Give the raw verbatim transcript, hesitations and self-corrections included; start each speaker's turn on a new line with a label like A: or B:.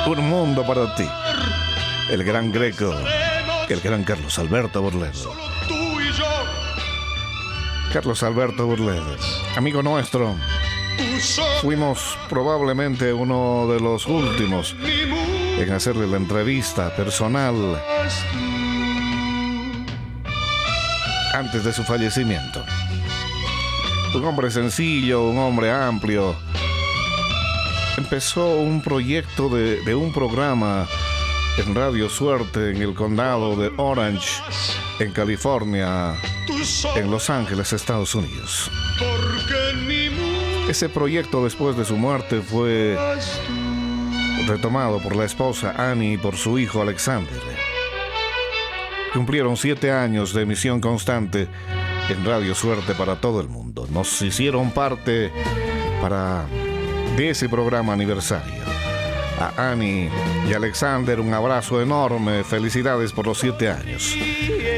A: Un mundo para ti. El gran Greco, el gran Carlos Alberto Burledo. Carlos Alberto Burledo, amigo nuestro. Fuimos probablemente uno de los últimos en hacerle la entrevista personal antes de su fallecimiento. Un hombre sencillo, un hombre amplio. Empezó un proyecto de, de un programa en Radio Suerte en el condado de Orange, en California, en Los Ángeles, Estados Unidos. Ese proyecto, después de su muerte, fue retomado por la esposa Annie y por su hijo Alexander. Cumplieron siete años de emisión constante en Radio Suerte para todo el mundo. Nos hicieron parte para de ese programa aniversario. A Annie y Alexander, un abrazo enorme. Felicidades por los siete años.